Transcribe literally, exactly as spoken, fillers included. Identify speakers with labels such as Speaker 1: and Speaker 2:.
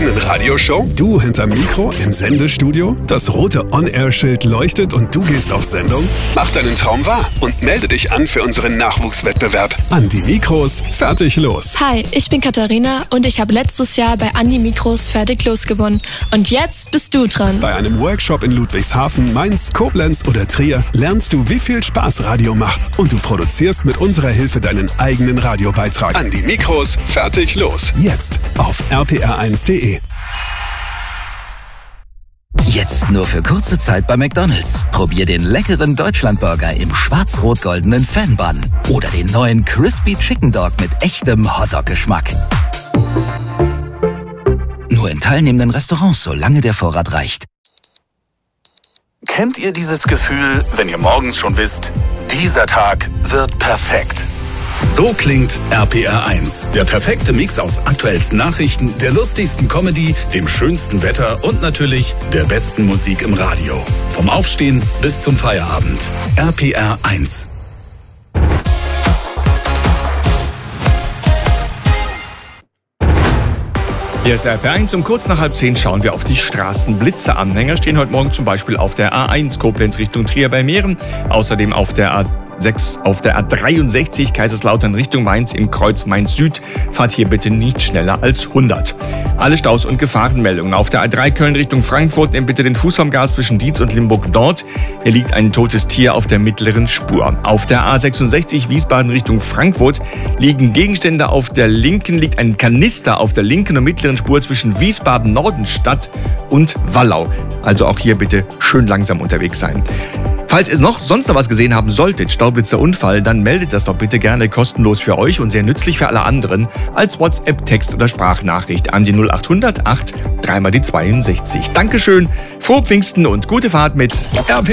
Speaker 1: eigenen Radioshow? Du hinterm Mikro im Sendestudio? Das rote On-Air-Schild leuchtet und du gehst auf Sendung? Mach deinen Traum wahr und melde dich an für unseren Nachwuchswettbewerb. An die Mikros, fertig los.
Speaker 2: Hi, ich bin Katharina und ich habe letztes Jahr bei An die Mikros fertig los gewonnen. Und jetzt bist du dran.
Speaker 1: Bei einem Workshop in Ludwigshafen, Mainz, Koblenz oder Trier lernst du, wie viel Spaß Radio macht. Und du produzierst mit unserer Hilfe deinen eigenen Radiobeitrag. An die Mikros, fertig los. Jetzt auf r p r eins punkt d e.
Speaker 3: Jetzt nur für kurze Zeit bei McDonald's. Probier den leckeren Deutschlandburger im schwarz-rot-goldenen Fan-Bun. Oder den neuen Crispy Chicken Dog mit echtem Hotdog-Geschmack. Nur in teilnehmenden Restaurants, solange der Vorrat reicht.
Speaker 4: Kennt ihr dieses Gefühl, wenn ihr morgens schon wisst, dieser Tag wird perfekt?
Speaker 5: So klingt R P R eins. Der perfekte Mix aus aktuellsten Nachrichten, der lustigsten Comedy, dem schönsten Wetter und natürlich der besten Musik im Radio. Vom Aufstehen bis zum Feierabend. R P R eins.
Speaker 6: Hier ist R P R eins. Um kurz nach halb zehn schauen wir auf die Straßenblitze. Anhänger stehen heute Morgen zum Beispiel auf der A eins Koblenz Richtung Trier bei Mähren. Außerdem auf der A sechs, auf der A dreiundsechzig Kaiserslautern Richtung Mainz im Kreuz Mainz Süd. Fahrt hier bitte nicht schneller als hundert. Alle Staus und Gefahrenmeldungen. Auf der A drei Köln Richtung Frankfurt nehmt bitte den Fuß vom Gas zwischen Dietz und Limburg Nord. Hier liegt ein totes Tier auf der mittleren Spur. Auf der A sechsundsechzig Wiesbaden Richtung Frankfurt liegen Gegenstände auf der linken, liegt ein Kanister auf der linken und mittleren Spur zwischen Wiesbaden Nordenstadt und Wallau. Also auch hier bitte schön langsam unterwegs sein. Falls ihr noch sonst noch was gesehen haben solltet, Staublitzer Unfall, dann meldet das doch bitte gerne kostenlos für euch und sehr nützlich für alle anderen als WhatsApp, Text oder Sprachnachricht an die null achthundert acht dreimal die zweiundsechzig. Dankeschön, frohe Pfingsten und gute Fahrt mit R P